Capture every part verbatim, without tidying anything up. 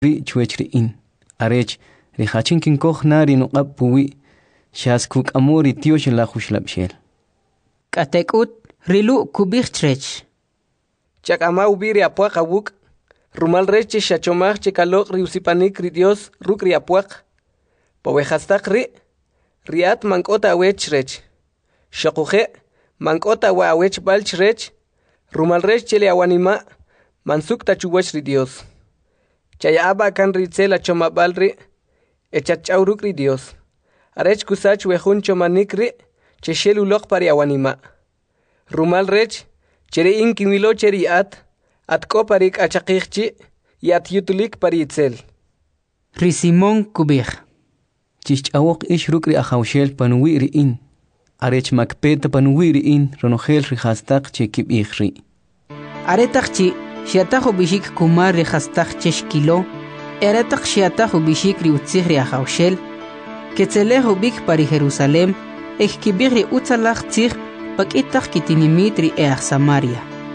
ri chwech ri in. Arech ri hachin kin koch nari no qab puwi. Shas kuk amori tiosh la khushla bshel. Katekut rilu kubich trech. Chak ama ubiri apuak awuk. Rumal reche shachomach chekalok riusipanik ri Dios ruk ri apuak. Powehastak ri. Riat mankota awech rech. Shakuhe mankota wa awech balch rech. Rumal rech chele awanima. Mansuk tachuwech ri Dios. Chayaba kan ritzela choma balri. Echachau ruk ri Dios. Arech kusach wehun chomanik ri. Cheshelu lok pari awanima. Rumal rech. Chere inkimilo cheri at. At ko parik achakirchi. Yat yutulik pari itzel. Ri Simon kubich. Chich awok ish rukri ahawshel panuwi ri in. Arech makpeta panuwi ri in ronohel ri hastak che kib ikhri. Aretak chi shiatahu bishik kumar ri hastak cheshkilo. Aretak shiatahu bishik ri utzih ri ahawshel. Ketzelehu bik pari Jerusalem. Ek kibir ri utzalach tzih pakitak kitinimit ri each Samaria.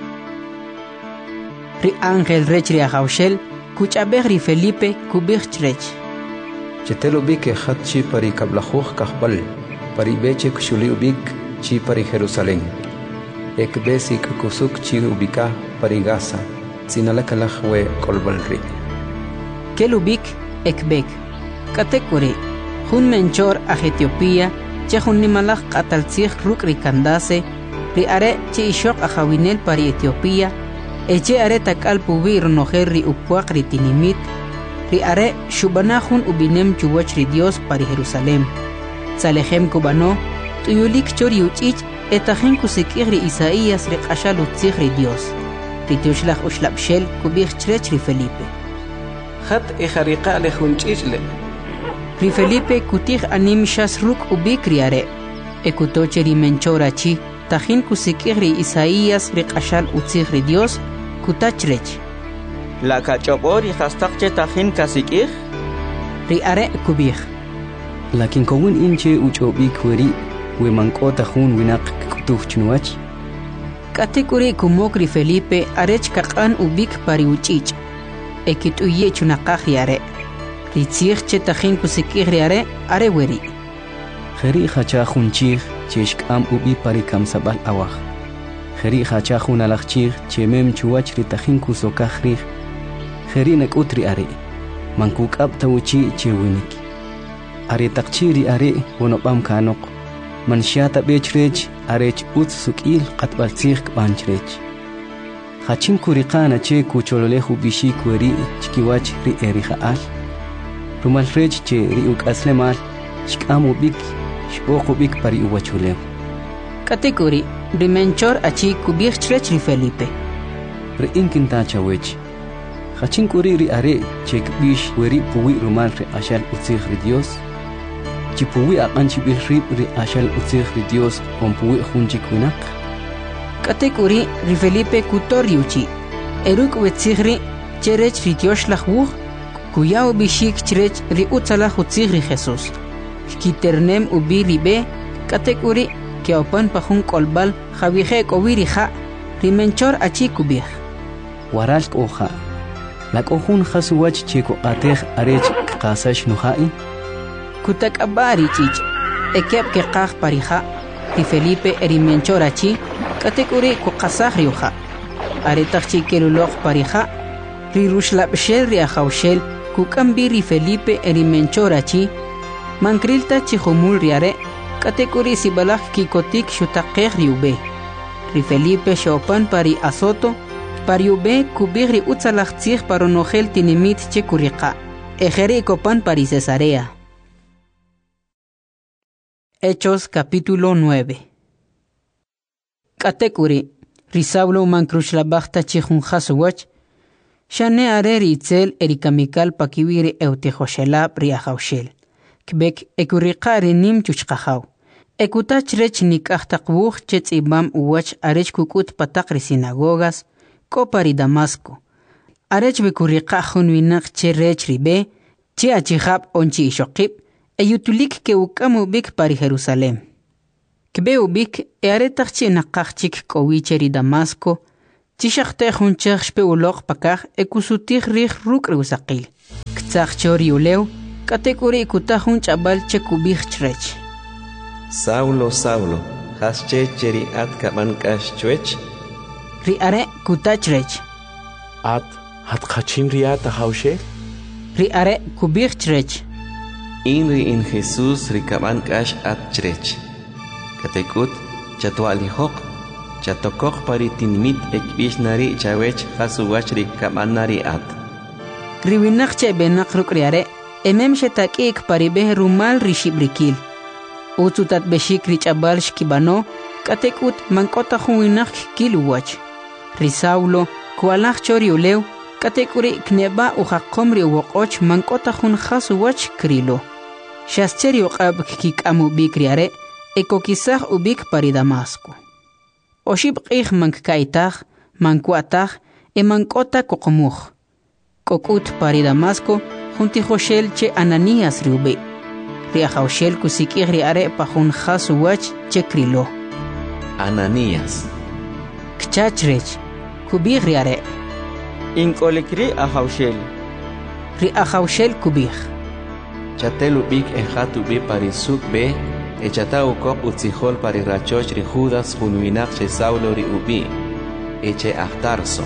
Ri Angel rech ri ahawshel. Kuchabeh ri Felipe kubich rech. Chetelo bik hat chi pari kablajuj kahbal, pari beche kushuli ubik chi pari Jerusalén. Ek besi kusuk chi ubika pari Gaza, sinalakalaj we kolbalri. Kelubik ekbek. Katekuri, hun menchor a Etiopía, che hun nimalaj katalzig ruk ri kandase, ri are che ishok a jawinel pari Etiopía, eche are takal pubi ronojer ri upuak ri tinimit, ri are shubanahun ubinem chuwach ri Dios pari Jerusalem. Salehem kubano, tuyulik chori uchich, etajen kusikir ri Isaías ri qashal utzig ri Dios. Ri tioshlach ushlapshel kubich chrech ri Felipe. Hat ejariqa lehun chichle. Ri Felipe kutig anim shas ruk ubik ri are. Ekutoche ri menchora chi, tajin kusikir ri Isaías ri qashal utzig ri Dios, kutachrech. La kachopor y hastakche tajin kasikir. Ri are kubich. Lakin kowun inche uchobi kweri we mankota hun winak kutuch chnuach. Katekuri kumok ri Felipe arech kakan ubik pari uchich. Ekit uye chunakaj ri are. Ri tzig che tajin kusikir ri are are weri. Kheri khacha hun chig cheshk am ubi pari kamsabal awach. Kheri khacha hun alachchig chemem chuach ri tajin kusokaj. Kheri nak utri are. Mankuk ab tawuchi chewinik. Are takchiri are wonopam kanok. Man shiata bechrech arech ut sukil qatbal tzig banchrech. Khachin kuriqana che kuchololehu bishi kweri chkiwach ri erihaal. Rumal rech che ri uk aslemal shkamu bik shboqu bik pari uwachulew. Katekuri rimenchor achi kubich chrech ri Felipe. Ri inkinta chawech. Khachin kuri ri are che kbish weri puwi rumal ri ashal utzig ri Dios. Chipuwi aqanchi bihri ri ashal utzig ri Dios pompuwi khunchi kwinak. Katekuri ri Felipe kutori uchi. Eruk wetzigri cherech ri tioshlah wuch. Kuyao bishik cherech ri utzalah utzig ri Jesus. Kiternem ubi ri be. Katekuri keopan pahun kolbal javihe kowiri ha. Rimenchor achi kubih. Waral oja. Lak ohun khasuwach cheko qateh arech qasash nuhai. Kutak abari chich. Ekep ke qaq pariha. Ri Felipe erimenchor achi. Katekuri ku qasah riuha. Aretach chikelulok pariha. Ri rushlapshel ri ahawshel. Kukambi ri Felipe erimenchor achi. Mankrilta chihumul riare. Katekuri sibalak kikotik shutakeh riube. Ri Felipe shopan pari asoto. Pariube kubigri utzalach tzig paronogel tinimit chekuriqa. Ejeri kopan pari Cesarea. Hechos capítulo nueve. Katekuri, Risablo mankruchlabachta chihun haswach, Shane areri itzel erikamikal pakiwiri eutejoshelab riahaushel. Kbek ekuriqa rinim chuchqahaw. Ekutach rech nikahtakbuch chetz ibam uwach arech kukut patakri sinagogas, kopari Damasco. Arech bekuriqa hunwinak che rech ribe, che achihab onchi ishokib, eyutulik ke ukamu bik pari Jerusalem. Kbe ubik e aretach che nakachik kowicheri Damasco, chishakte hunchach pe ulok pakach e kusutik rich ruk reusakil. kitzach chori uleu, katekuri kutahun chabal chekubich chrech. Saulo, Saulo, hasche cheri at kaman kash chwech? Riare kutachrech. At hat kachim riata haushe? Riare kubich chrech. Inri in Jesus rikaman kash at chrech. Katekut chatuali hok, chatokok paritinimit ekbish nari chawech hasuwach rikaman nari at. Riwinak che benak rukriare, emem shetakik paribeh rumal rishibrikil. Ututat beshik richabal shkibano, katekut mankota huinak kiluwach. Risaulo, kualach chori uleu, katekuri kneba uhakomri uwokoch mankota hun hasuwach krilo. Shascheri uqab kik amu bikriare, ekokisach ubik pari Damasco. Oshib qih mankkaitach, mankuatach, e mankota kokomuch. Kokut pari Damasco, junti Joshel che Ananías riube. Riajoshel kusikir riare pahun hasuwach che krilo. Ananías. Kchachrech, kubir riare. Inkolikri ajoshel. Riajoshel kubir. Chatelu bik ejatu be parisuk be, echata ukok utzihol pari rachoch ri Judas hunuinak che Saulo ri ubi, eche ahtarso.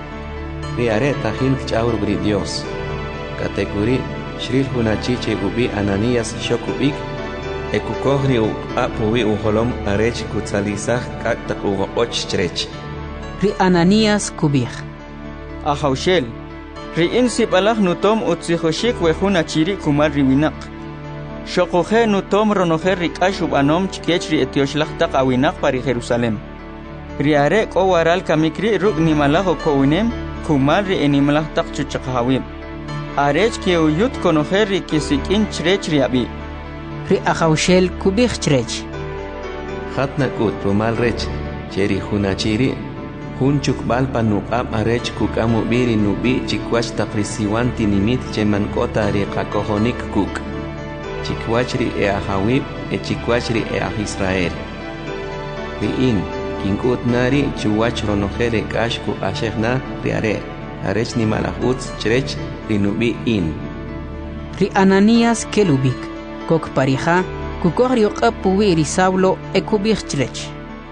Riare tahin kchaur bri Dios. Kategori shril hunachiche ubi Ananías shokubik, ekukohri u apuwi uholom arech kutzalizach kaktak ugo och chrech. Ri Ananías kubir. Ajoshel. Ri'in sibalach nutom utzihoshik wehuna chiri kumar riwinak. Shokohe nutom ronoher rikash ubanom chkech ri etioshlach tak awinak pari Jerusalem. Riare ko waral kamikri ruk nimalaho kowinem kumar ri enimlach tak chuchakahawim. Arech ke uyut konoher ri kisikin chrech riabi. Ri Ajoshel kubir chrech. Hatnakut rumal rech, cheri hunachiri. Hunchuk balpa nuqam arech kukamu biri nubi chikwach taprisiwan tinimit cheman kota riqa kohonik kuk. Chikwachri e ahawib e chikwachri e ah Israel. Riin, kinkut nari chuwach ronojere kashku ashegna riare. Arech ni malahuts chrech rinubi in. Ri Ananías kelubik. Kok parija, kukor yoqab puwi ri Saulo e kubich chrech.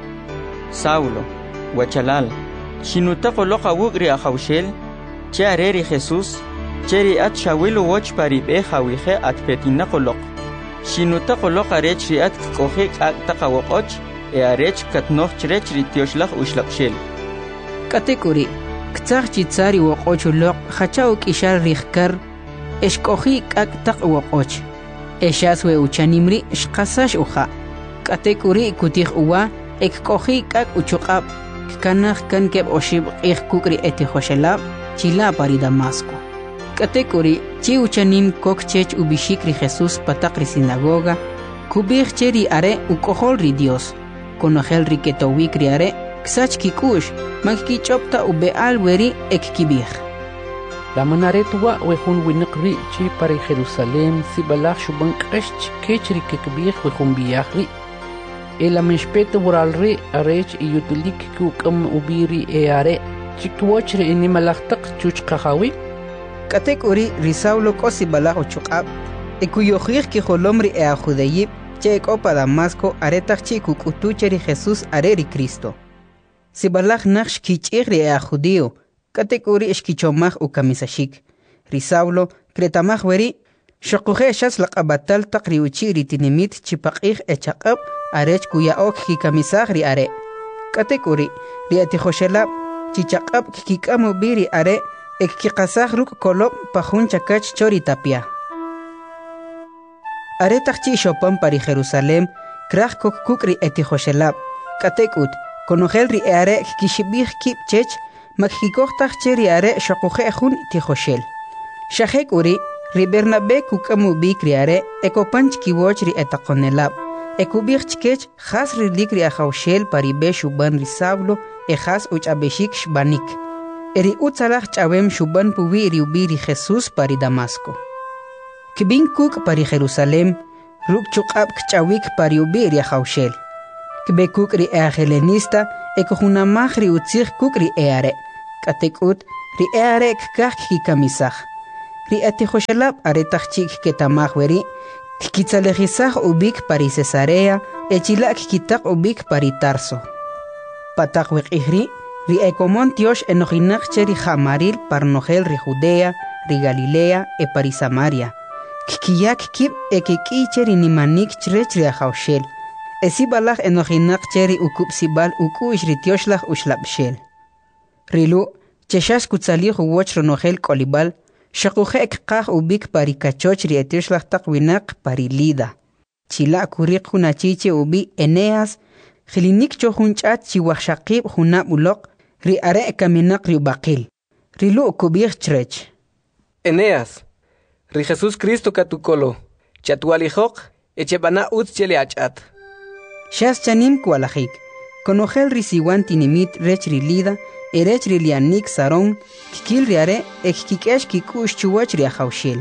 Saulo. Wachalal, shinutako loka wugri ajoshel, che areri Jesus, cheri at shawilu watch paribe hawihe at petinako lok. Shinutako loka rech riat kohe ak takawokoch, e arech katnoch chrech ritioslach ushlakshel. Katekuri, ktsach chitsari wokoch lok, hachauk ishar rihkar, eshkohi ak takwokoch. Eshaswe uchanimri, shkasash uha. Katekuri kutih uwa, ekkohi ak uchukab. Kanach kan keb oshib ich kukri eti Joshelab, chila pari Damasco. Katekuri, chi uchanim kok chech ubishikri Jesus patakri sinagoga, kubich cheri are ukohol ri Dios, konojel riketowikri are, ksach kikush, magkichopta ube alweri ek kibich. La manaretwa wehun winqri chi pari Jerusalem si balach shuban qesh kechri kekbich wehun biyahri. El ameshpete buralri arech iyutilik kukam ubiri eare chikwochre inimalachtak chuchkahawi. Katekuri risaulo kosi balajo chukab, ekuyojir ki holomri e ajudeyib, che opa Damasco aretach chikuk utucheri Jesus areri Cristo. Si balaj naksh kichigri e ajudio, katekuri eshkichomaj ukamisashik. Risaulo kretamaj weri, shokuje shas laqabatal takri uchiri tinimit chipaqij echaqab, arech kuya ok kikamisaj ri are. Katekuri, ri ati Joshelab, chichaqab kikikamu biri are, ek kikasaj ruk kolop pajun chakach chori tapia. Are takchi shopan pari Jerusalem, kraj kok kukri eti Joshelab. Katekut, konojel ri are kishibij kip chech, makkikoktaj cheri are shokuje jun ti Joshel. Shahek uri, ri Bernabe kukamu bikri are, ekopanch kiwoch ri etakonelab. Ekubich chkech has rilikri a Joshel paribe shuban ri Saulo e has uchabeshik shbanik. Eri utzalach chawem shuban puwi ri ubiri Jesus pari Damasco. Kibin kuk pari Jerusalem, ruk chukab kchawik pari ubiri a Joshel. Kibe kuk ri e helenista, ekohunamach ri utzich kuk ri eare. Katekut ri eare kkak kikamisach. ri atijoshalab aretaq chik ketamaj weri kitzalejisaj ubik pari Cesarea echila kitaq ubik pari Tarso pataq weq'ijri ri ekomon tiosh enojinaq cheri jamaril parnojel ri Judea ri Galilea e pari Samaria kikiyak kib ekik'i cheri nimanik chrech ri ajawshel esibalaj enojinaq cheri ukup sibal ukush ri tioshlaj ushlabshel rilu cheshash kutsalij uwoch ronojel kolibal shaquje ekqaj ubik pari kachoch ri etioshlaj taq winaq pari Lida chila kuriq junachiche ubi Eneas Khilinik cho hunchat chiwaj shaqib junab uloq ri are kaminaq ri ubaqil rilu kubij chrech Eneas ri Jesus Cristo katukolo chatwalijoq echebana utz chele achat Shas chanim kualajik konojel ri siwan tinimit rech ri Lida erech ri lianik saron kikil ri are ekikikesh kikush chuwach ri ajawshel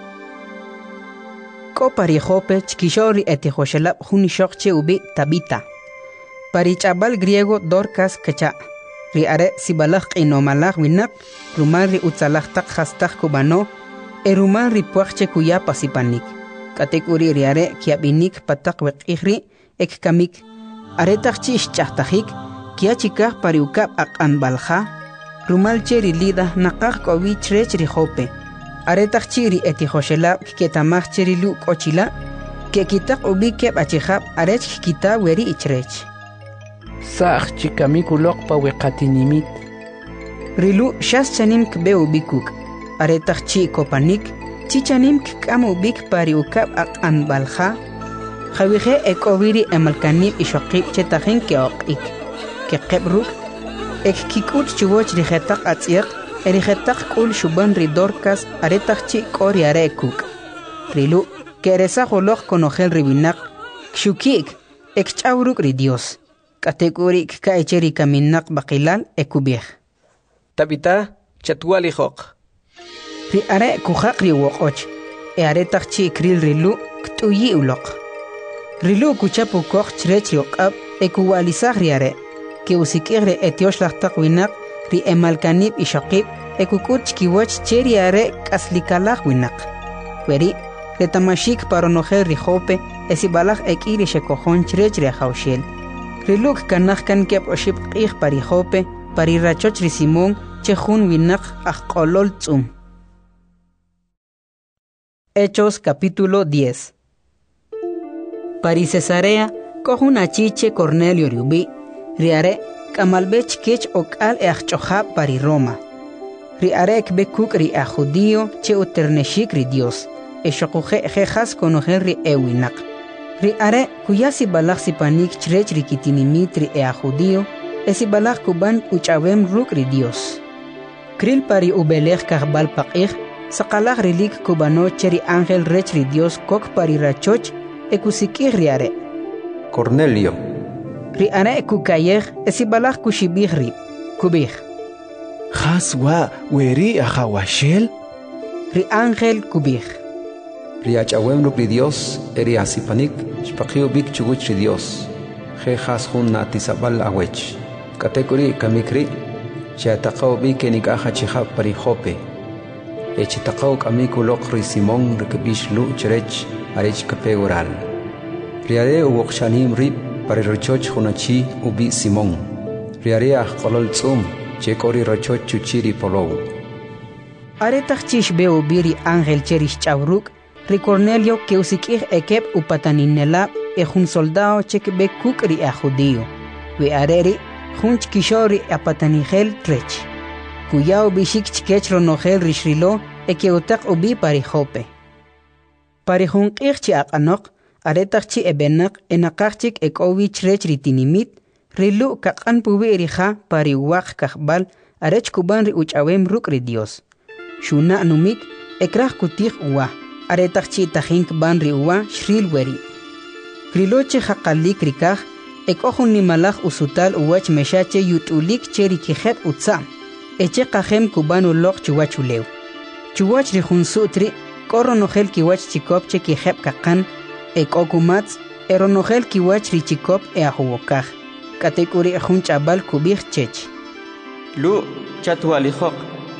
ko pari Jope chkishori etijoshelab junishoq che ubi Tabita pari chabal griego Dorcas kacha ri are sibalaj qinomalaj winaq rumal ri utzalaj taq hastaj kubano e rumal ri puaqche kuya pasipanik katekuri ri are kiabinik pataq weq'ijri ekkamik are taq chi ch'ajtajik kiachikaj pari ukab aq'anbalja rumal che ri Lida naqaj k'owi chrech ri Jope are taq chi ri etijoshelab ketamaj che ri lu k'ochila kekitaq ubi keb achijab arech kita weri ichrech Saq chikamikuloq pa weqatinimit rilu shas chanim kbe ubikuk aretaq chi kopanik chi chanim k'am ubik pari ukab aq'anbalja jawije ek'owiri emalkanib ishoqib chetajin keoq'ik keqebruk ek kik'ut chuwoch ri jetaq atz'iq eri jetaq k'ul shuban ri Dorcas aretaq chi k'ori are ekuk rilu keresaj oloq konojel ri winaq kxukik ekch'awruk ri Dios kategorik ka echeri kaminaq baqilal ekubij Tabita chatwalijoq ri are kujaq ri woq'och e are taq chi kril rilu kt'uyi uloq rilu kuchapu koq chrech ri oq'ab ekuwalisaj ri are ke usik'ij ri etioxlaj taq winaq ri emalkanib ishoqib ekuk'ut chkiwach che ri are k'aslikalaj winaq weri retamashik paronojel ri Jope esibalaj ek'i ri xekojon chrech ri ajawshel riluk kanaj kan kep oshib q'ij pari Jope pari rachoch ri Simón che jun winaq ajq'olol tz'um Hechos capítulo diez Pari Cesarea kohun achiche Cornelio riubi ri are k'amalbech kech ok'al e ajch'ojab pari Roma ri are ekbekuk ri a judío che uternexik ri Dios e xoquje jejas konojel ri e winaq ri are kuya sibalaj sipanik chrech ri kitinimit ri ea judío e sibalaj kuban uch'awem ruk' ri Dios kril pari ubelej kajbal paq'ij saqalaj rilik kubano che ri ángel rech ri Dios kok pari rachoch e kusik'ij ri are Cornelio ri are kukayej e sibalaj kuxibij ri kubij Jaswa weri ajawashel ri ángel kubij riach'awem ruk' ri Dios eri asipanik xpaqiw bik chuguch ri Dios je jas jun natisabal awech katekuri kamikri chataqaw bik enik'aja chijab pari Jope echitaqaw k'amikuloq ri Simón rikb'ix lu chrech arech kape oral riare uwoqxanim rib pari rochoch junachi ubi Simón riare ajq'olol tz'um che k'ori rochoch chuchi ri polow aretaq chi xbe ubi ri ángel che ri xch'awruk ri Cornelio que usik'ij ekeb upataninelab e jun soldado che kbe kuk ri a judío we areri jun chkixo ri apatanijel trech kuya ubixik chkech ronojel ri shrilo e que utaq ubi pari Jope pari jun q'ij chi aq'anoq aretaq chi ebenaq enaqaj chik ek'owi chrech ri tinimit ri lu kaq'an puwi ri ja pari waq kajbal arech kuban ri uch'awem ruk' ri Dios xuna' numik ekraj kutij uwa aretaq chi tajink ban ri uwa shril weri kriloche jaqalik rikaj ek'ojun nimalaj usutal uwach meshache yut'ulik che ri kijeb utza eche qajem kuban uloq chuwach ulew chuwach ri jun su'tri k'oronojel kiwach chikop che kijeb kaqan ek'okumatz eronojel kiwach ri chikop e ajuwokaj katekuri jun ch'abal kubij chech lu chatwalijoq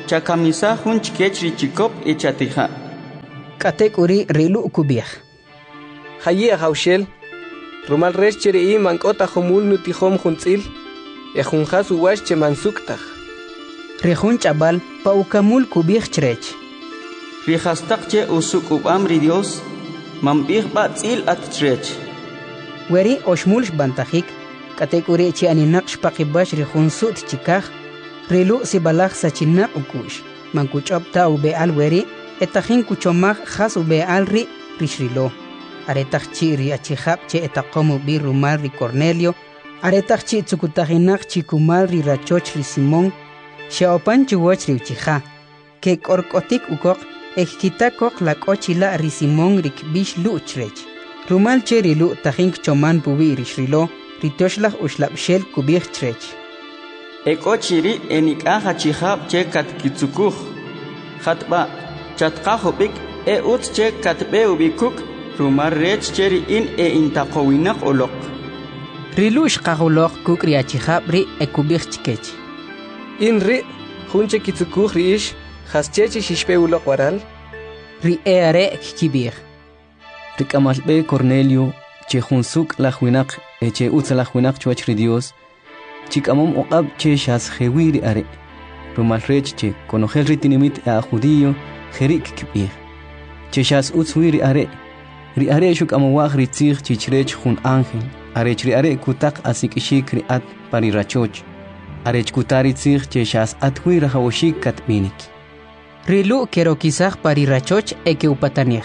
chakamisa jun chikech richikop echatija. Katek uri rilu kubiach. Hayi Haushel. Rumal resh cheri mankota homul nutihom juntzil. E junjas uwash che mansuktaj. Rihun chabal paukamul kubiach chrech. Rihastak che usuk ubam ri Dios. Mambih batzil at chrech. Weri oshmulsh bantajik. Katek uri chi aninaqsh paqibash rihun sut chikaj. Rilu si balaj sachina ukush. Mankuchop ta ube al weri. Etajin kuchomaj jas ube al ri rishrilo. Aretaj chi ri achihab che etakomu bi rumal ri Cornelio. Aretaj chi tsukutajinak chi kumal ri rachoch ri Simón. Shaopan chuwach ri uchija. Ke korkotik ukok. Ejkitakok la kochila ri Simón ri kbish luchrech. Rumal che ri lu tajin choman bubi rishrilo. Ritoshlaj ushlabshel kubich trech. Ekochiri enikaja chihab che katkitsukuj. Hatba chatkajopik e ut che katbe ubikuk rumar rech cheri in e intaqowinak olok. Rilush qajolok kuk riachihab ri ekubich chkech. In ri junche kitsukuj riish haschechi shishpe ulok waral. Ri eare kibir. Rikamalbe Cornelio che junsuk la juinak e che utza la juinak chuach ri Dios. Chikamom oqab che shas jewiri are. Rumal rech che konogel ritinimit a judío jerik kibir. Che shas utzwiri are. Ri are shuk amawag ritzig chichrech jun ángel. Arech ri are kutak asikishik ri at pari rachoch. Arech kutari tzig che shas atwira hawoshik katminik. Rilu kero kisaj pari rachoch eke upatanij.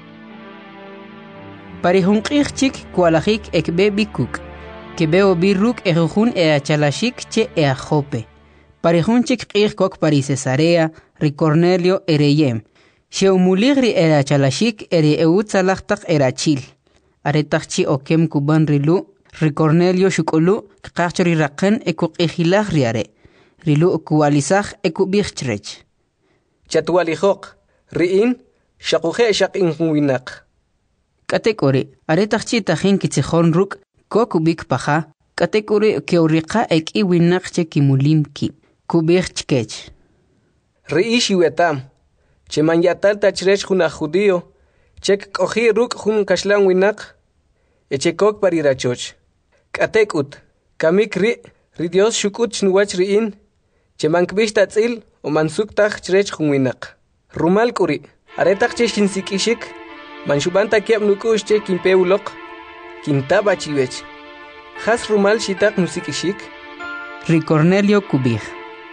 Pari hunqig chik kualajik ekbe bikuk. Que veo birruk ejujun e achalashik che e ajope. Parejun chik qig kok pari Cesarea, ri Cornelio ereyem. Sheumuligri e achalashik ere eutzalachtak erachil. Aretachchi okem kuban rilu, ri Cornelio shukulu, kachori raqen e kuk ejilag riare. Rilu kualizaj e kubichtrech. Chatualijok, riin, shakuje shak inhuinak. Katekori, aretachchi tajin kitzijon ruk, Kokubik paja, katekuri keuriqa ek iwinaqche kimulimki. Kubich chkech. Riish yuetam. Che manyatal tachrech juna judío. Chek kohi ruk jun kashlan winak. Eche kok parirachoch. Katekut. Kamik ri. Ri Dios shukut chnuwach riin. Che mankbish tatzil o mansuktaj chrech jun winak. Rumal kuri. Aretak che shinsikishik. Manshubanta kiab nukush che kimpeulok. Quintaba chivech. Has rumal shitak musikishik. Ri Cornelio kubich.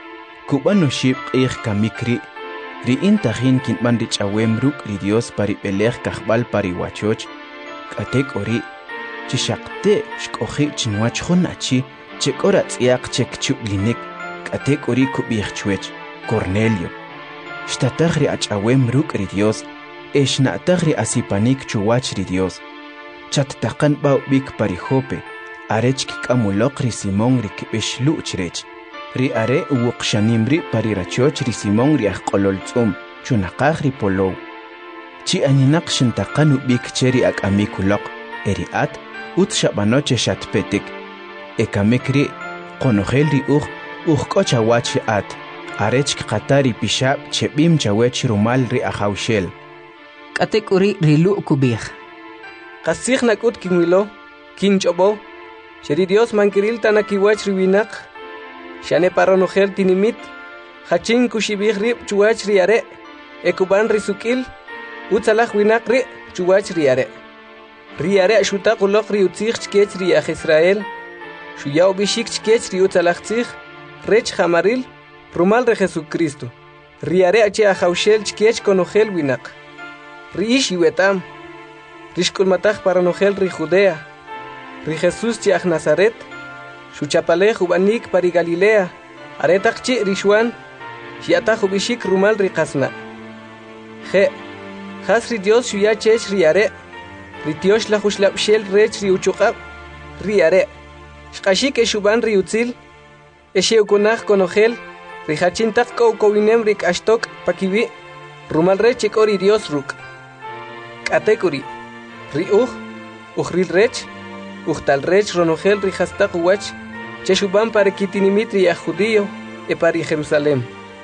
Kubano ship eich kamikri. Ri intajin kintman rich awemruk ri Dios pari pelech kahbal pari wachoch. Katek ori. Chishakte shkohi chinwach honachi. Chekora tsiak chek chublinik. Katek ori kubich chwech. Cornelio. Shtatagri ach awemruk ri Dios. Eshnatagri asipanik chuwach ri Dios. Chattaqan bau bik parijope. Arech kikamulok ri Simón ri kibish luchrech. Ri are uwuqshanim ri parirachoch ri Simón ri ajqololtzum. Chunaqaj ri polow. Chi aninak shintaqan ubik cheri ak amikulok. Eri at ut shabanoche shatpetik. Ekamek ri qonogel ri uj uj kochawach at. Arech kqatari pishab chebim chawech rumal ri ajawshel. Katek uri rilu kubich. Kasig nakut kinwilo, kinchobo, sheri Dios mankiril tanakiwach riwinak, shane paronogel tinimit, hachin kushibig rib chuwach riare, ekuban risukil, utzalach winak ri chuwach riare. Riare shutak ulok ri utzich chkech riach Israel, shuyao bishik chkech ri utzalach tzich, rech hamaril, rumal re Jesucristo. Riare ache ajaushel chkech konogel winak. Riish yuetam. Rishkul mataj para nogel ri Judea, ri Jesús chiach Nazaret, shuchapale jubanik pari Galilea, aretak chi rishuan, shiata jubishik rumal ri kasna. Je, has ri Dios shuya chech ri are, ri Tiosh la jushlapshel rech ri uchukab, ri are, shkashik eshuban ri utzil, esheukunaj konogel, ri hachintak kou kowinem rik ashtok pakibi, rumal rech ori Dios ruk. Katekuri. Ri uj, ujril rech, ujtal rech ronogel ri hastak uwach, che shuban para kitinimit ri a judío e pari Jerusalem.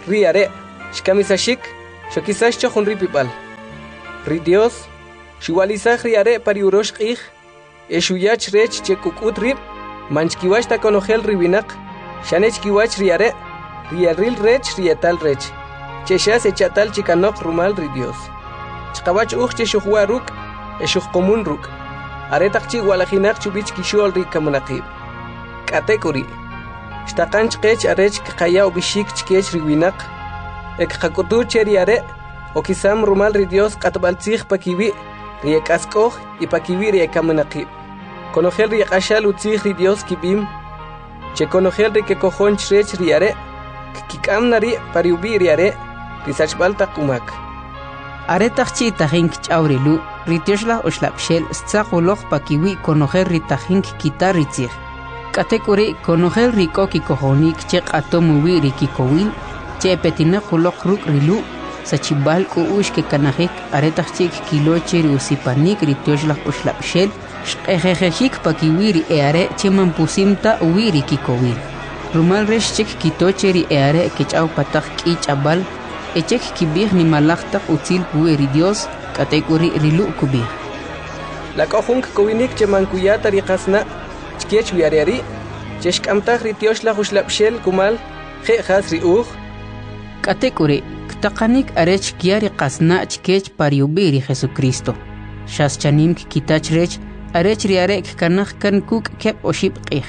riare shkamisashik shokisash chohun ripipal ri Dios shuwalisaj riare pariurosh qij eshuyach rech chekukut rip manchkiwash ta konogel riwinak shanech kiwach riare riaril rech rietal rech cheshas echatal chikanok rumal ri Dios chqawach uj cheshuwa ruk eshuj komun ruk aretaq chi walajinak chubich kishol ri kamunaqib katekuri shtaqanch qech arech qaya ubishik chkech riwinak ek qakutu cheriare okisam rumal ri Dios qatbaltzij pakiwi riekaskoj y pakiwi ri kamunaqib konogel ri qashal utzij ri Dios kibim che konogel ri ke kojonch rech riare kikamnari pariubi riare risachbalta kumak aretaqchi tajink chawrilu ritioshla oshlapshel stsaquloq pakiwi konojer ritajink kitaritzij katekuri konojer rikoki kojonik che qatomuwi rikikowil che petina quloq ruk rilu sachibal ku ushke kanajik aretaqchi kiloche riusipanik ritioshla oshlapshel shqejejejik pakiwi ri eare che mampusimta uwi rikikowil rumal reshchik kitoche ri eare kechaw pataj k'ichabal echek kibij ni malaqtaq utzil pueri Dios katekuri rilu kubij la kohunk kowinik che mankuyata ri qasna chkech wiariari cheshkamtaj ri tioshla ushlapshel kumal je khas ri uj katekuri ktaqanik arech kiari qasna chkech pariubiri Jesucristo shas chanim kitach rech arech riarek kanaj kan kuk kep oshib qij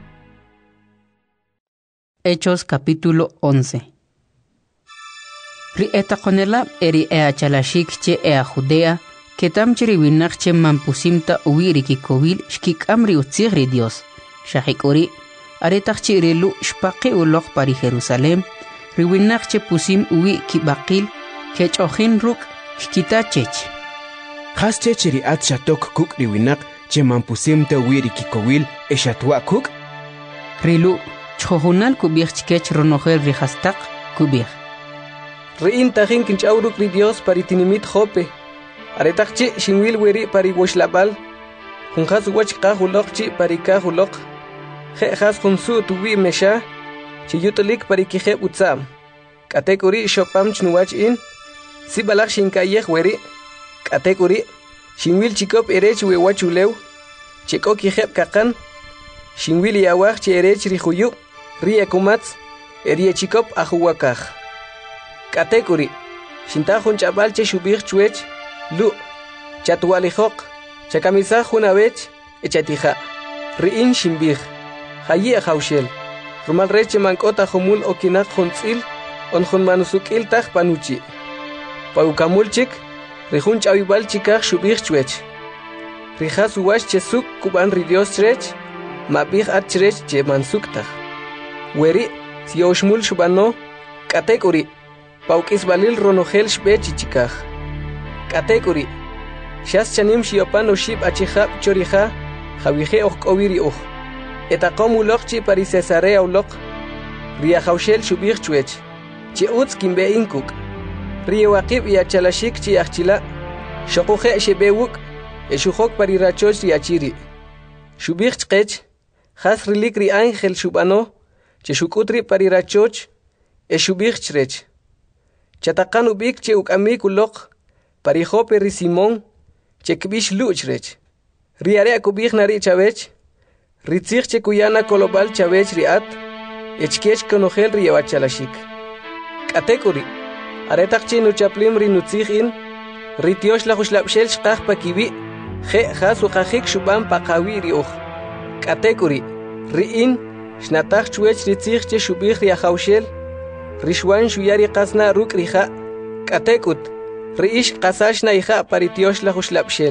Hechos capítulo once. Ri etaqonela eri ea chalashik che ea Judea, que tamchiri winach che mampusimta uwiri kikowil shkik amri utzigri Dios. Shahikori, aretachchi rilu shpaqi ulok pari Jerusalem, ri winach che pusim uwi kibaqil, kech ojin ruk shkita chech. Has chech ri at shatok kuk ri winach che mampusimta uwiri kikowil eshatwa kuk? Rilu, chojunal kubij chkech ronojer rihastak kubij. Rein tajin kinchauruk ri Dios paritinimit jope. Aretaqchi shinwil weri pari washlabal. Junjas wach qahulokchi pari kahulok. Je has junsu tuwi mesha. Chiyutolik pari kije utsam. Katekuri shopam chnuwach in. Sibalak shinkayeh weri. Katekuri shinwil chikop erech we wachulew. Chiko kije kakan. Shinwil yawach chi erech rihuyu. Ria kumats. Erie chikop ahuwakaj. Katekuri shintajun chabal che shubij chwech lu chatwalijok chakamisa junawech echatija riin shimbij hayi haushel rumal reche mankota humul okinak juntzil on jun manusukil taj panuchi paukamulchik rijun chawibal chikaj shubij chwech rijas uwash chesuk kuban ri Dios chrech mabij at chrech che mansuktaj weri sioshmul shubano katekuri Paukis balil ronogel shbech chikaj. Katekuri. Shas chanim shiopan oshib achihab chorija, javije okowiri uj. Etaqom ulokchi pari Cesarea ulok. Ria haushel shubij chwech. Chi utz kimbe inkuk. Ria waqib y achalashik chi achila. Shokuje shebewuk. Eshuhok pari rachoch ri achiri. Shubij chkech. Has rilik ri ángel shubano. Cheshukutri pari rachoch. Eshubij chrech. Chatakan ubik che ukamik ulok, parijope ri Simón, che kbish luchrech. Riare akubik nari chavech, ritzich che kuyana kolobal chavech riat, echkech konogel riewachalashik. Katekuri, aretak che nuchaplim ri nutzich in, ritiosh la hushlapshel shkaj pakibi, je jasu kajik shubam pakawi riuj. Katekuri, riin, shnatach chwech ritzich che shubich riahaushel, Rishwan shuyari qasna ruk rija katekut riish qasashna ija paritiosh la hushlapshel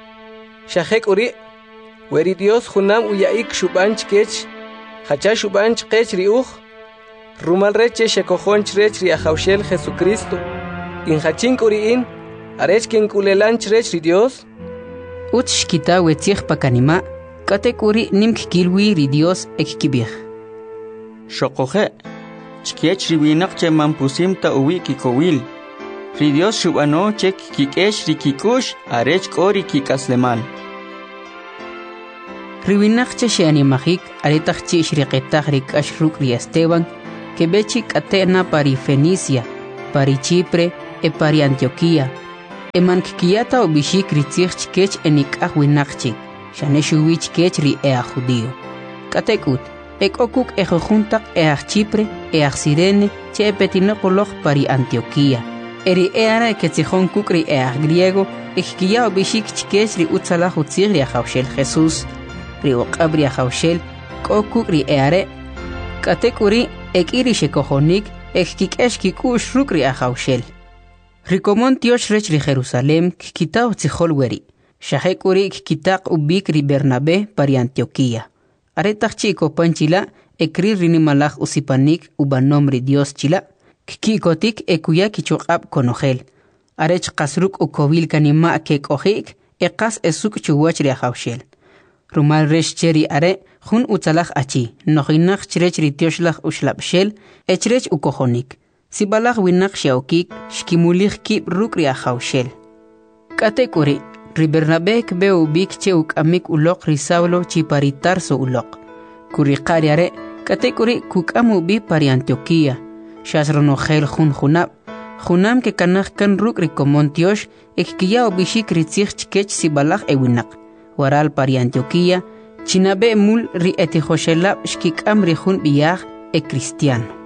shahek uri weri Dios junam uyaik shubanch kech hacha shubanch kech riuj rumal reche shekojonch rech riahaushel Jesucristo in hachink uri in arech ken kulelanch rech ri Dios ut shkita wetzich pakanima katek uri nimk kilwi ri Dios ekkibij shokoje chkech riwinak che mampusimta uwi kikowil. Ri Dios shubano chek kikesh rikikush arech kori kikasleman. Riwinak che sheanimajik aretach che shriqetach rikash ruk ri Esteban que bechi catena pari Fenicia, pari Chipre, e pari Antioquía. E mankikiyata o bishik ritzich chikech enik ahwinakchik, shaneshuwich kech ri ea judío. Katekut, ek okuk ejojuntak each Chipre, each Sirene, che epetinopoloch pari Antioquía. Eri eara eketzihon kukri each griego, ekkiya o bishik chikech ri utzala jutzir ri ajaushel Jesús, ri okabri ajaushel, kokuk ri eare. Katekuri ek iri shekojonik, ek kikush rukri ajaushel. Rikomon Tiosh rech ri Jerusalem kikitao tzihol weri. Shahekuri kikitak ubik ri Bernabé pari Antioquía. Aretach chiko panchila ekri rinimalach usipanik ubanom ri Dios chila. Kikikotik ekuya kichokab konogel. Arech kasruk ukovil kanima kek ojik ekas esuk chuwach ri ajaushel. Rumal resh cheri are jun utzalach achi. Nojinach chrech ri Tioshlach ushlapshel echrech ukojonik. Sibalach winak shaukik shkimulich kip rukri ajaushel. Katekuri ri Bernabé kbe ubik che ukamik ulok ri Saulo chiparitar so ulok. Kuri qariare katekuri kukamu bi pari Antioquía. Shasronogel jun junab. Junam ke kanach kan rukri komon Tiosh ekkiya ubishik ritzich chkech sibalach ewinak. Waral pari Antioquía chinabe mul ri etihoshelab shkikam ri jun biyach e cristiano.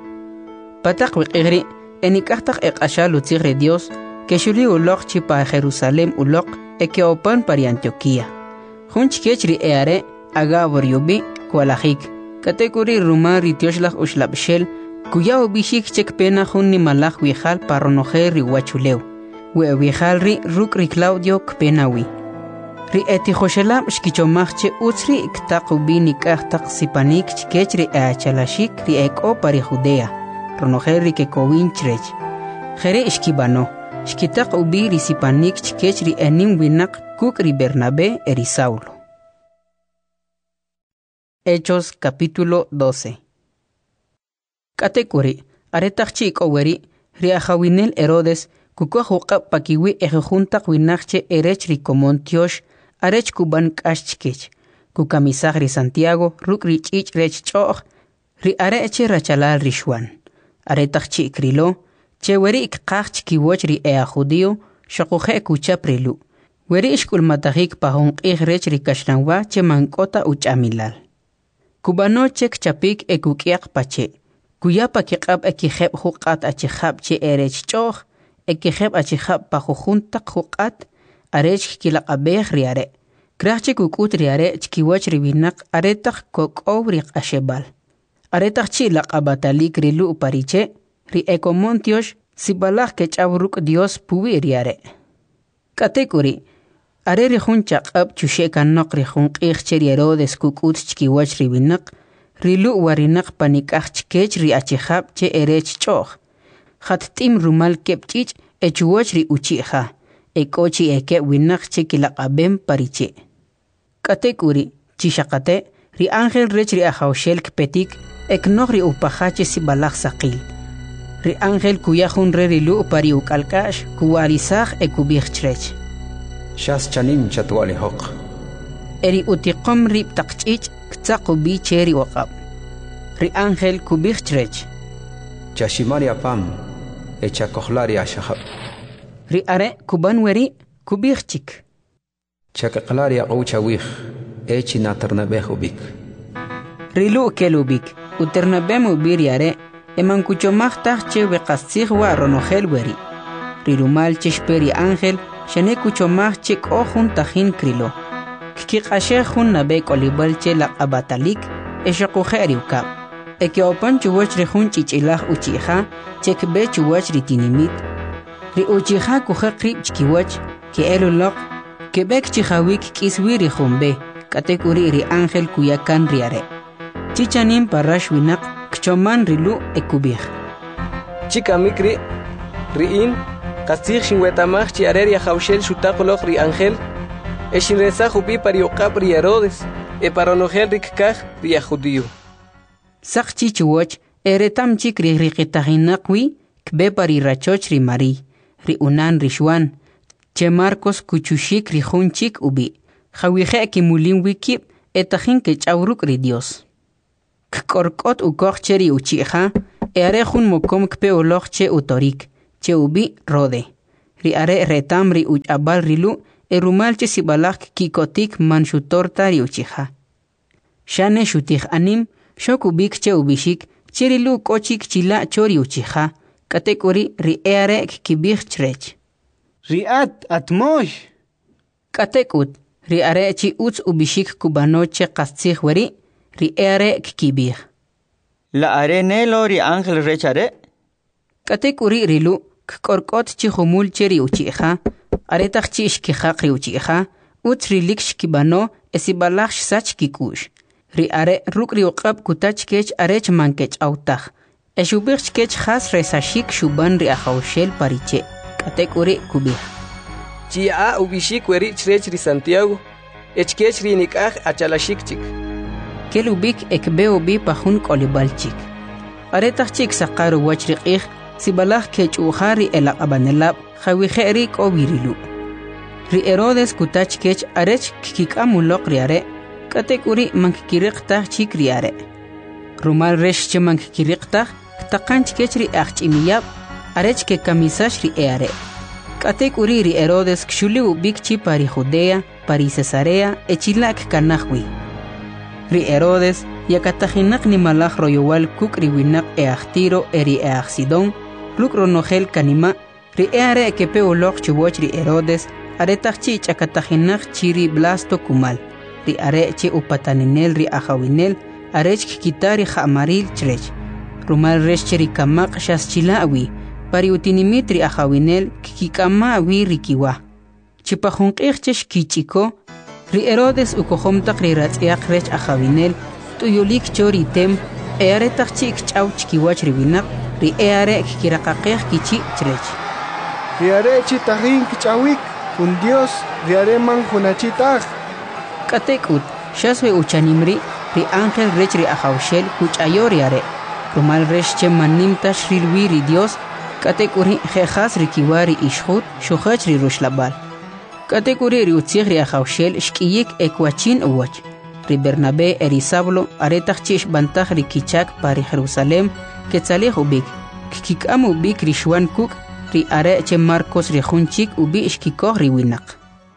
Patak wikigri enikahtak ekashal utzigre Dios que shuli ulok chipa Jerusalem ulok e que opan pari Antioquía. Junch kechri eare agabor yubi kualajik. Katekuri rumar ri Tioshlach ushlabshel kuya ubishik chek pena jun ni malach wijal paronoje ri wachuleu. We wijal ri ruk ri Claudio kpenawi. Ri eti joshelab shkichomachche utzri iktak ubi nikahtak sipanik chkechri eachalashik ri eko pari Judea. Ronojerri que covintrech. Jere ishkibano. Shkitak ubi risipanik chkechri enim winak kukri Bernabé eri Saulo. Hechos capítulo doce. Katekuri, aretach chik oweri, riajawinel Herodes, kukuajuka pakiwi ejejuntak winakche erech rikomon Tiosh, arech kuban kashchkech, kukamisagri Santiago, rukri chich rech choch, ri areche rachalal rishwan. Aretach chikrilo, che weri ikkach kiwoch ri ea judío, shokuje kucha prilu. Weri ishkul matahik pahon ihrech ri kashlanwa che mankota uchamilal. Kubano chek chapik ekukiak pache. Kuyapa kikab ekiheb hukat achihab che erech choch, ekiheb achihab pahujuntak hukat, arech kilakabeh riare. Krachche kukut riare chkiwoch ribinak aretach kokow ri ashebal. Aretach chi laqabatalik rilu pariche, ri ekomon Tiosh sibalach kechavruk Dios puwi riare. Katekuri, are ri jun chaqab chushekan nok ri jun qixche ri Herodes kukut chkiwach ribinak, rilu warinak panikach chkech ri achihab che erech choch. Khat tim rumal kepchich echuwach ri uchiha, ekochi eke winak che kilaqabem pariche. Katekuri, chishakate, ri ángel rech ri ajaushel kpetik, ek nogri upahache si balak sakil. Ri ángel kuya jun re rilu pari ukalkash kuwarisaj e kubichrech. Shas chanin chatuali hok. Eri utiqom rib takchich ktsaku bi cheri waqab. Ri ángel kubichrech. Chashimari apam echa kohlari ashahab. Ri are kuban weri kubichik. Chakaklari aqouchawih echi naternabeh ubik. Rilu kelubik. Uternabemu biriare, eman kuchomachta che weqastig wa ronogel weri. Rirumal chesperi ángel, shane kuchomach che kohun tajin krilo. Kikashe hun nabe kolibal che la abatalik, eshakujeri ukab. Eke opan chuwach rehun chichilach uchiha, chekbe chuwach ritinimit. Ri uchiha kujekrib chkiwach, ke elulok, kebek chihawik kiswiri humbe, katekuri ri ángel kuyakan riare. Chichanim parash winak kchoman rilu ekubih. Chika mikri riin kastig shinwetamach chi areria jaushel shutakolok ri ángel eshin reza jubi pariokab ri Herodes e paronogel rikkaj ri judío. Sak chichuoch eretam chik ri riqitahinakwi kbe pari rachoch ri Mari ri unan ri Juan che Marcos kuchushik ri junchik ubi jawije kimulin wikib etajin ke chawruk ri Dios. Kkorkot ukoch cheri uchiha Eare jun mokom kpe oloch che utorik, che ubi rode. Ri are retam ri uch abal rilu, e rumal che sibalak kikotik manshutorta ri uchiha. Shane shutich anim, shok ubik che ubishik, che rilu kochik chila chori uchiha, katekuri ri eare kibich chrech. Riat atmosh. Katekut, ri are chi uts ubishik kubanoche kastzich weri, ri eare kibich. La are nelo ri ángel rechare. Katekuri rilu, korkot chi humul cheri uchiha, aretach chi ishkihak ri uchiha, uts rilik shkibano, esibalach sach kikush. Ri are ruk ri uqab kutach kech arech mankech autach. Eshubich kech khas resashik shuban ri ahaushel pariche. Katekuri kubih. Chia ubishik weri chrech ri Santiago, echkech ri nikach achalashik chik. Kelubik ekbe ubi pahun kolibalchik. Aretach chik saqaru wachriqih, sibalach kech uhari elak abanelab, khawiheri kobirilu. Ri Herodes kutach kech arech kikamulok riare, katekuri mankikiriqtah chik riare. Rumal resh che mankikiriqtah, ktaqanch kech ri achimiyab, arech ke kamisash ri eare. Katekuri ri Herodes kshuli ubik chi pari Judea, pari Cesarea, echilak kanahwi. Ri Herodes, yakatajinak ni malach royowal kuk riwinak eachtiro eri eachsidon, luk ronogel kanima, ri eare kepe ulok chiwoch ri Herodes, aretach chi chakatajinak chiri blasto kumal, ri are chi upataninel ri ahawinel, arech kikitari hamaril chrech. Rumal resh chiri kamak shas chilawi, pari utinimit ri ahawinel kikikama awi rikiwa. Chipajunqich chesh kichiko, ri Herodes ukohomtak ri ratziak rech ahawinel, tuyulik chori tem, eare takchik chaw chikiwach riwinak, ri eare kikirakakech kichi chrech. Ri are chi tahin kichawik, un Dios, ri are man hunachitach. Katekut, shaswe uchanimri, ri ángel rech ri ahawshel kuchayo ri are. Rumal resh che manimta shrilwi ri Dios, katekuri jejas ri kiwari ishhut, shuhach ri rushlabal. Katekuri ri utzig ri ahawshel shkiyik ekwachin uwach. Ri Bernabé eri Saulo aretach chish bantach ri kichak pari Jerusalem, ketzalej ubik. Kikikam ubik ri shwan kuk, ri are che Marcos ri junchik ubi ishkikoh ri winak.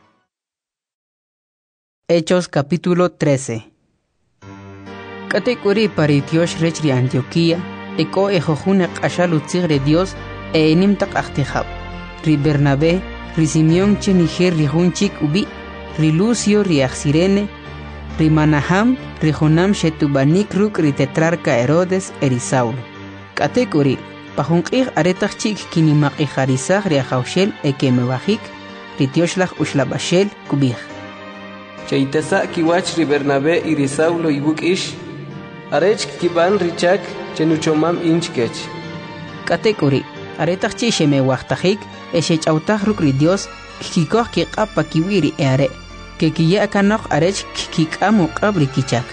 Hechos capítulo trece. Katekuri pari Dios rech ri Antioquía, eko ejojune qashal utzig ri Dios, e enimtak achtihab. Ri Bernabé, ri Simeón che niger ri junchik ubi, ri Lucio ri Axirene, ri Manaham, ri Jonam shetubanik ruk ri tetrarca Herodes eri Saulo. Katekuri, pajunqih aretach chik kinimaqih harisaj ri ahawshel ekemebajik, ri Tioshlach ushlabashel kubih. Chaitesa kiwach ri Bernabé y ri Saulo ibuk ish, arech kiban richak chenuchomam inchkech. Katekuri, aretach chi shemewachtajik, eshech autach ruk ri Dios, kikikoh kiqapa kiwiri eare, que kiya kanok arech kikamu qabri kichak.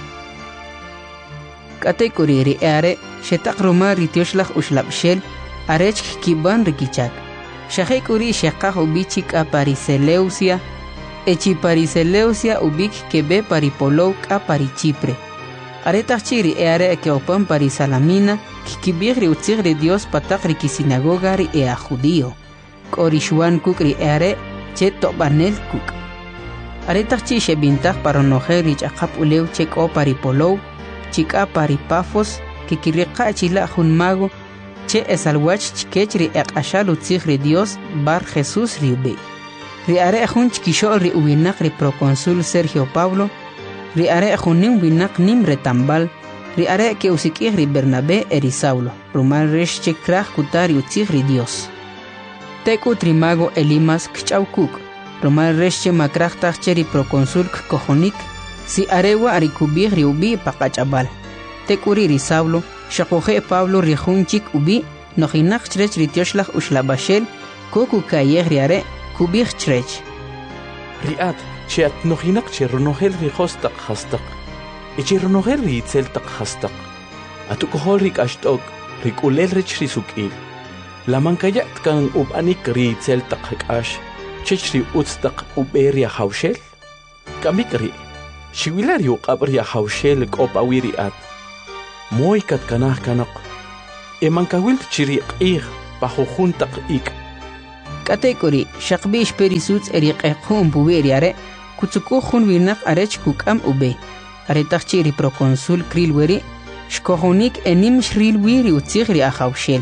Katekuri ri eare, shetak roma ri Tioshlach ushlabshel, arech kiban ri kichak. Shahekuri shekah ubichik a Pariseleusia, echi Pariseleusia ubik kebe paripolou a Parichipre. Aretach chiri eare que opan Parisalamina, kikibir ri utzig ri Dios patak ri kisinagoga ri ea judío. Korishuan kuk ri eare, che tobanel kuk. Aretach chi shebintach paronoje ri chakap uleu chek o paripolou, chika paripafos, kikiriqa chila junmago, che esalwach chikech ri ekashal utzig ri Dios bar Jesús ri ube. Ri are jun chikishol ri ubinak ri proconsul Sergio Pablo, ri are junim winak nim retambal, ri are ke usikih ri Bernabé eri Saulo, rumal resh chekrach kutari utzig ri Dios. Teku trimago Elimas kchaukuk, rumal resh che makrach tacheri proconsul kojonik, si arewa arikubih ri ubi pakachabal. Tekuri ri Saulo, shakoje Pablo ri junchik ubi, nojinak chrech ri Tioshlach ushlabashel, koku kayeh ri are, kubih chrech. Riat, che at nojinak che ronogel ri hostak hastak. E che ronogel ri itzeltak hastak. Atukohol rik ashtok, rik ulel rich ri sukil. La mankayat kan ubanik ri itzeltak hikash, chech ri utstak uberia haushel? Kamik ri, shiwilar yu qabria haushel kop awiri at. Moy kat kanah kanak, Emankawil chiri q'ij pajujun taq ik. Katekori shaqbish perisuts eriqeqhun buberi are kutsukuhun winaq arech kuk'am ube. Are taqchiri proconsul krilweri shkohonik enim shril wiri utzigri ajawshel.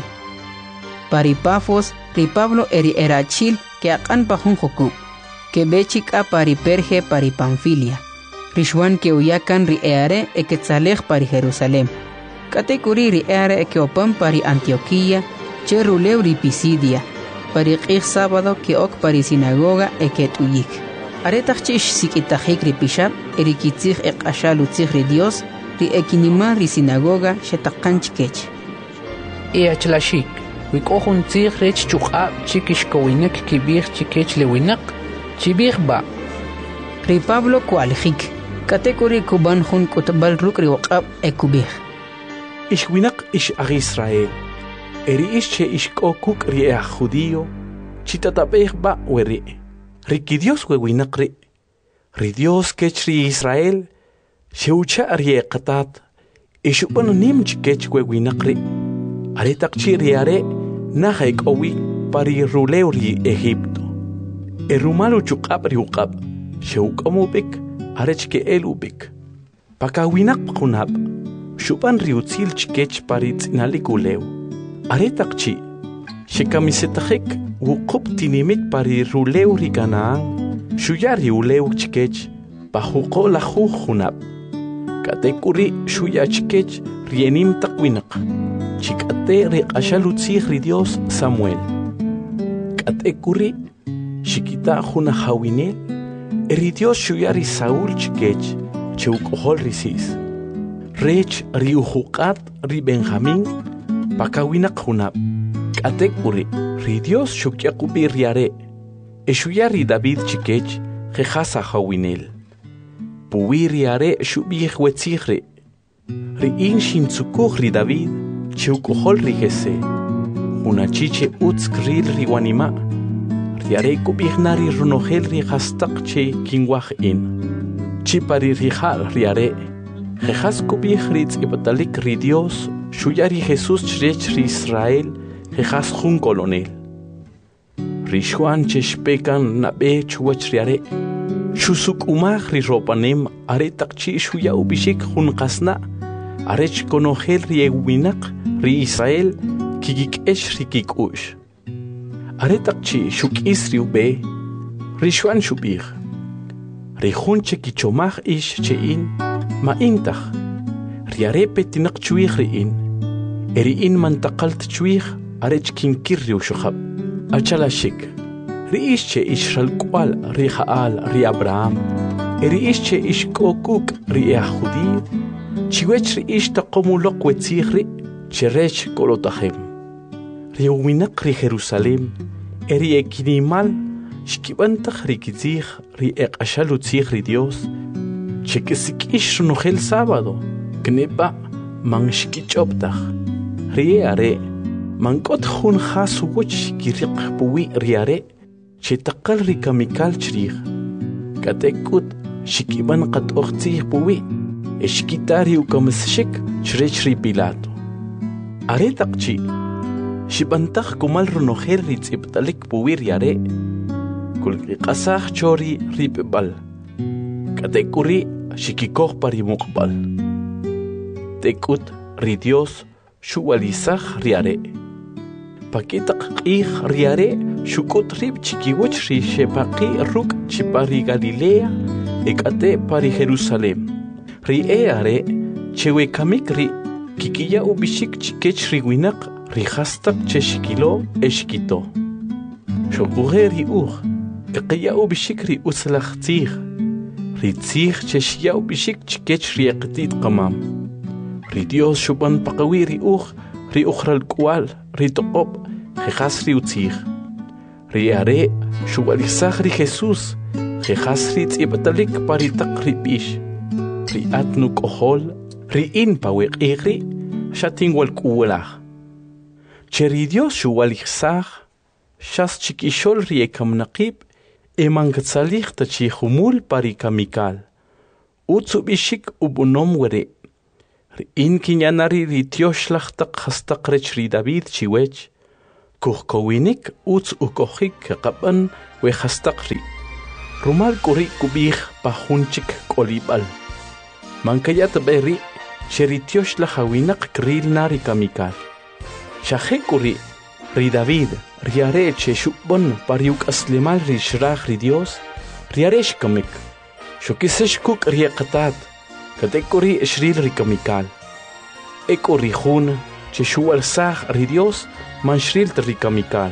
Paripafos ri Pablo eri erachil que aqan pajun joku. Que bechik a pari Perge pari Panfilia. Rishwan que uyakan ri eare e quetzalej pari Jerusalem. Katekuri ri eare e que opan pari Antioquía, che ruleu ri Pisidia. Pari qij sábado que ok pari sinagoga e que tuyik. Aretachchish sikitajik ri pishab eri kitzig e qashalu tzig ri Dios ri ekinima ri sinagoga shetaqanchkech. E achlashik, wikohun tzig rech chuqab chikishkowinek kibir chikech lewinak. Chibir ba. Ri Pablo kualjik. Katekuri kuban hun kutbal rukri waqab ekubir. Ish winak ish ag Israel. Eri ish che ish kokuk ri ag judío. Chitatabeh ba weri. Ri ki Dios we winak ri. Ri Dios kech ri Israel. Sheucha ri eqatat. Ish uban nim chikech we winak ri. Aretak chi ri are. Nahaik owi pari ruleu ri Egipto. Erumalu chuqab riuqab, sheuqamubik, arechke elubik. Pakawinak qunab, shupan riutzil chikech paritz inaliguleu. Aretaqchi, shekamisetajek, wuqub tinimit pari ruleu riganaan, shuyari uleu chikech, pajuqo lahu junab. Katekuri shuya chikech rienim taqwinak, chikate riqashalutzig ri Dios Samuel. Katekuri Shikita juna hawinel, eri Dios shuyari Saúl chikech, cheukohol risis. Rech ri ujuqat ri Benjamín, pakawinak junab. Katekuri, ri Dios shukyakubi riare, eshuyari David chikech, jejasa hawinel. Puwi riare shubih wetzigre. Ri in shintzukuk ri David, cheukohol ri jese. Junachiche utzkril ri wanima. Riare kubignari runogel ri hastak che kingwaj in. Chipari rijal riare. Jejas kubig ritz ibatalik ri Dios. Shuyari Jesús chrech ri Israel. Jejas jun colonel. Rishuan cheshpekan nabe chuach riare. Shusuk umaj ri ropanem are takchi shuya ubishik jun qasna. Arech konogel ri ewinak ri Israel. Kigik esh ri kikush. Aretaqchi shuk isri ube, rishuan shubir. Rihun che kichomach ish che in, ma intach. Riarepe tinak chuich riin. Eri in mantakalt chuich, arech kinkirri ushukhab. Achalashik. Riish che ish ralkwal ri Jaal ri Abraham. Eri ish che ish kokuk ri Yahudi. Chiwech ri ish taqomulok wetzigri, cherech kolotahem. Riuwinak ri Jerusalem, eri ekinimal, shkibantak ri kizig, ri eqashalutzig ri Dios, chekesik ish runogel sábado, kneba man shkichoptach, ri are, man kot jun jasuwoch kirik puwi ri are, chetakal ri kamikal chrig, katekut shikiban qat okhtzig puwi, eshkitari ukamsshik chrech ri Pilato. Are taqchi, Shibantaj kumal runogel ritz ibtalik puwir yare. Kulki qasaj chori ripbal. Katekuri shikikoh pari muqbal. Tekut ri Dios shuwalizaj riare. Pakitak qij riare shukut rib chikiwach ri shepaqi ruk chipari Galilea ekate pari Jerusalem. Ri eare chewe kamik ri kikiya ubishik chikech ri winak Rijastak cheshikilo eshkito. Shokugeri ur. Eqiyau bishikri uslachtzig. Ritzig cheshiau bishik chikech riaqtit qamam. Ri Dios shuban paqawiri ur. Ri ukhral kwal. Ri toqob. Jejas ri utzig. Ri are shubalizag ri Jesús. Jejas ri tzibtalik paritak ri bish. Ri atnu kohol. Ri in pawek igri. Shatin wal kuwalah. Cheri Dios shuwalizaj, shas chikishol riekam naqib, emangatzalich tachi humul pari kamikal. Utsubishik ubunom were. in kinyanari ritioshlachtaq hastaq rech ri David chiwech kuhkowinik uts ukohik qaban we hastaq ri rumal kuri kubih pahunchik kolibal mankayat beri sheritioshlah kril nari kamikal shahe kuri ri David riare che shubon pariuk aslimal ri shrah ri Dios riaresh kamik shokisesh kuk riaqatat katekuri shril ri kamikal ekuri khun che shual sah ri Dios man shril ri kamikal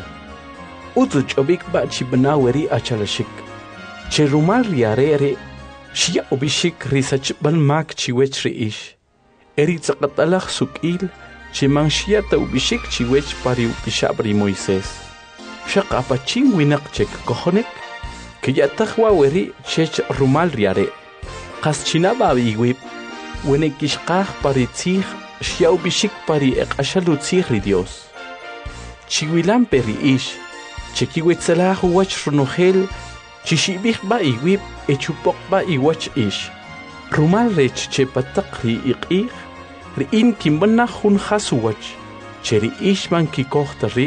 utu chobik ba chibnaweri achalashik che rumal riare re shia obishik risach bal mak chiwech ri ish eri tsaqatalakh sukil che man shia ta ubishik chiwech pari upishabri Moisés shaq apachin winak chek kohonek que ya takhwa weri chech rumal riare qas chinaba biwib wene kishqaq pari tsikh shia ubishik pari eqashalu tsikh ri Dios chiwilam peri ish chekiwetsalah wach runogel chishibih ba iwib echupok ba iwach ish rumal rech che patak ri iqih ri in kimbana khun khasuwach cheri ish man ki kohtari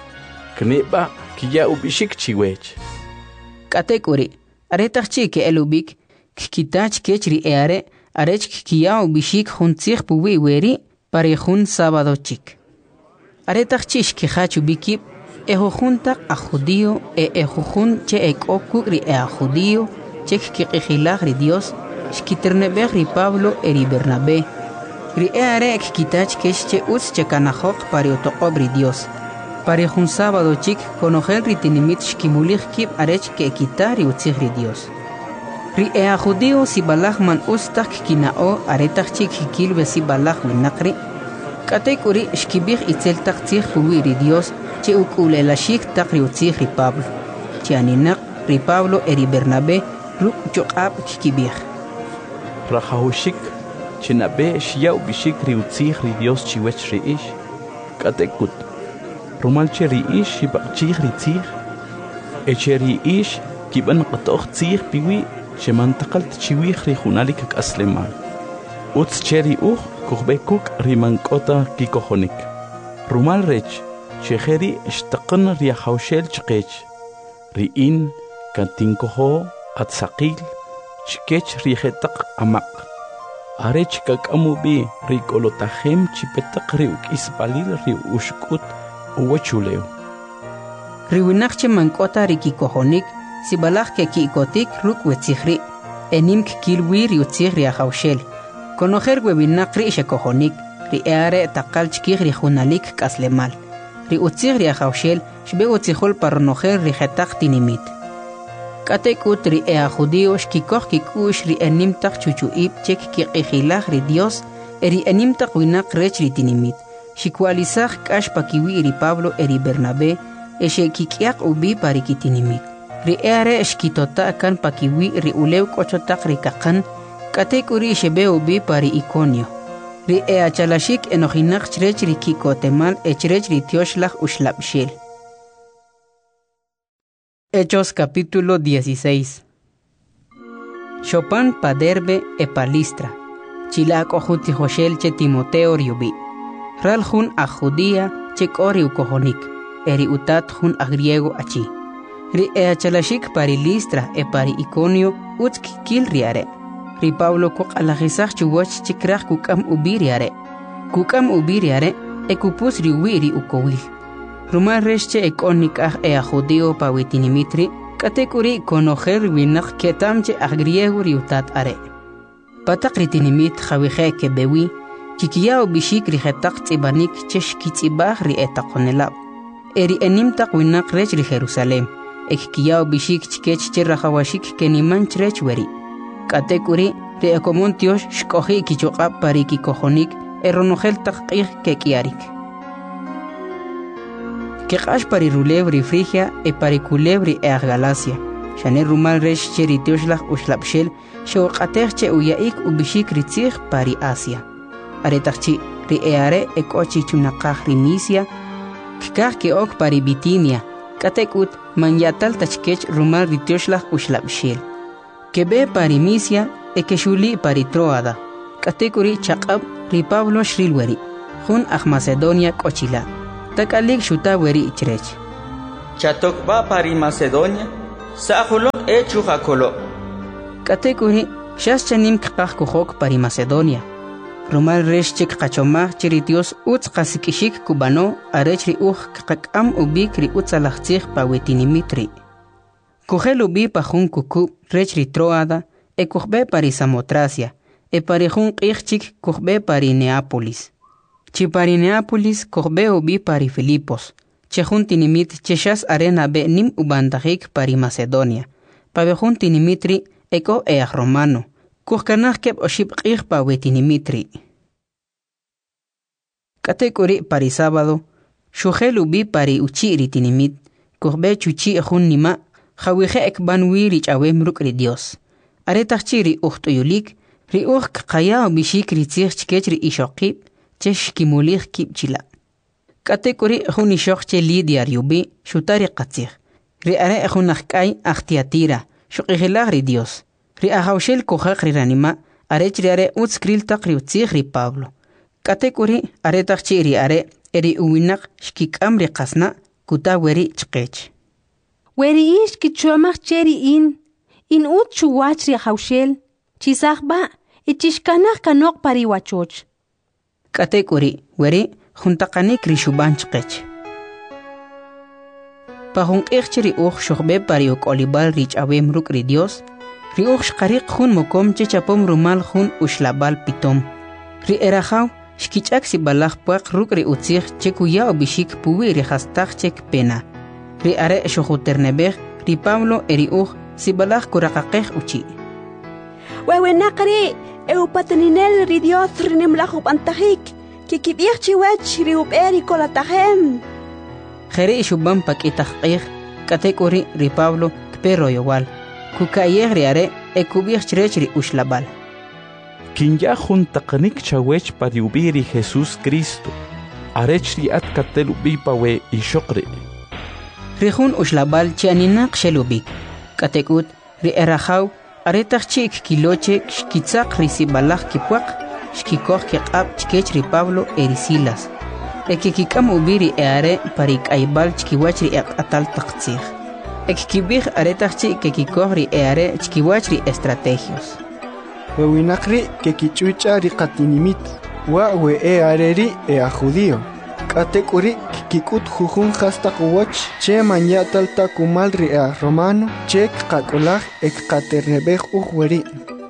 kneba kiya ubishik chiwech katekuri aretach chi ke elubik kitach kechri eare arech kiya ubishik khun tsikh puwi weri pari khun sábado chik aretach chi ki khachu bikib ejo junta a judío e ejo jun che ek okuri e a judío che ki qikhilagh ri Dios shkiternebeh ri Pablo e ri Bernabé ri eare ek kitach kesh che uts che kanahok pari otoqob ri Dios pari jun sábado chik konogel ri tinimit shkimulich kib arech ke kitari utzig ri Dios ri e a judío si balach man ustak kinao aretach chik hikil be si balach winaqri katekuri shkibih itzel taqtzig puwi ri Dios che ukulela shik taqri utzig ri Pablo che aninaq ri Pablo e ri Bernabé ruk choqab kibih rahahushik chinabe shia ubishik ri utzig ri Dios chiwech ri ish katekut rumal che ri ish shibaqchig ri tzig e che ri ish kiban qatoq tzig piwi che mantaqalt chiwih ri khunalik aslemal utz che ri uj kukhbekuk ri mankota kikohonik rumal rech sheheri ishtaqan ri hawshel chqech ri in kantinkoho atsaqil chkech ri khetaq amaq arech kakamubi ri kolotahem chipetaq ri ukisbalil ri ushkut uwachuleo ri winaqche mankota ri kikohonik sibalach ke kikotik ruk wetsikhri enim kilwi ri utzig ri hawshel konoher webinaqri shekohonik ri eare taqal chkig ri khunalik kaslemal ri utzig ri hawshel shbe utzikhol parnoher ri khetaq tinimit katekut ri ea judío shkikoh kikush ri enim taq chuchuib chek kiqihilaj ri Dios eri enim taq winaq rech ri tinimit shikwalizaj kash pakiwi ri Pablo eri Bernabé eshe kikiaq ubi pari kitinimit ri eare shkitota kan pakiwi ri ulew kochotaq ri kaqan katekuri shebe ubi pari Iconio ri ea chalashik enojinaq chrech ri kikotemal echrech ri tioshlag ushlabshel. Hechos capítulo dieciséis. Chopan paderbe e palistra. Chilak ojuti Joshel che Timoteo riubi. Ralhun a judía che kori ukohonik. Eri utat hun a griego achi. Ri ea chalashik pari listra e pari Iconio utski kil riare. Ri Pablo kok alajisach chuwach chikrach kukam ubiriare. Kukam ubiriare e kupus riwiri ukowil. Rumar resche ekonik ah e a judío pawitinimitri katekuri konoher winaq ketamche a griego riutat are. Patak ritinimit jawihe ke bewi kikiao bishik rihetaq tsibanik chesh kitzibah ri etaqonelab. Eri enimtaq winaq rech ri Jerusalem. Ekkiao bishik chikech cherrahawashik keniman chrech weri. Katekuri ri ekomontios shkohi kichoqab pari kikohonik eronogel taqqih ke kiarik. Keqash pari rulebri Frigia e pari culebri e Galacia. Shane rumal resh cheri tioshlag ushlabshel shoqatech uyaik ubishik ritzig pari Asia. Aretachchi ri eare e kochi chunaqaj ri Misia. Kikaj ke ok pari Bitinia. Katekut manyatal tachkech rumal ri tioshlag ushlabshel. Kebe pari Misia e keshuli pari Troada. Katekuri chaqab ri Pablo shrilweri. Jun aj Macedonia kochila. Takalik shuta weri ichrech. Chatokba pari Macedonia. Sahulok echu hakolo. Katekuri shas chanim kqaq kuhok pari Macedonia. Rumal reshchik qachomaj chiri Dios utz qasikishik kubano arechri uj kqakam ubik ri utzalajtzij pawetinimitri. Kujel ubi pajun kuku rechri Troada e kujbe pari Samotracia e pari jun qijchik kujbe pari Neápolis. Chi pari Neápolis kujbe ubi pari Filipos. Che jun tinimit cheshas arena be nim ubandajik pari Macedonia. Pabe jun tinimitri eko eaj romano. Kujkanaj keb oshib qij pawetinimitri. Katekuri pari sábado, shujel ubi pari uchiri tinimit, kujbe chuchi jun nima, jawije ekban wiri chawem ruk ri Dios. Aretachiri uhtuyulik, ri uj kqaya ubishik ri tzij chkech ri ishokib, chesh kimulich kib chila. Katekuri jun ishok che lidiar yubi, shutari qatzij. Ri are jun ajkay ajtiatira, shuqijilag ri Dios. Ri ahawshel kujaq ri ranima, arech ri are utskril taq ri utzij ri Pablo. Katekuri are taqchi ri are eri uwinak shkikam ri qasna kuta weri chqech. Weri ish kichuamach cheri in, in ut chuwach ri ahawshel, chisaqba ichishkanaq kanok pari wachoch. Katekuri weri juntaqanik ri shuban chqech. Pajun qijchi ri uj shuqbe pari uqolibal ri ch'awem ruk ri Dios, ri uj shqariq jun mokom che chapom rumal jun ushlabal pitom. Ri erajaw shkichak si balaj puaq ruk ri utzij che kuya obishik puwi ri hastaj chek pena. Ri are shujuternebej ri Pablo eri uj si balaj kuraqaqej uchi. Wewenaqri eupateninel ri Dios rinimlajub antajik, kikibij chiwech ri uberi kolatajem. Jeri shuban pakitaj qij, katekuri ri Pablo kperro yowal. Kukayej ri are ekubij chrech ri ushlabal. Quien ya juntaqanik chawech pariubiri Jesús Cristo, arech ri at katelubi pawe ishokri. Rijun ushlabal chianinak shelubik, katekut ri erajaw aretach chik kiloche shkitzaq ri sibalaj kipuaq, shkikoj kiqab chkech ri Pablo eri Silas. Ekikikam ubiri eare parik aibal chkiwach ri atal taqtzij. Ekikibij aretach chik kikikoj ri eare chkiwach ri estrategios. Wewinakri que kichucha ri qatinimit, wa we e areri e a judío. Katekuri kikut jujun hastaq wach che manyatal takumal ri a romano che kakolaj ek katernebej uweri.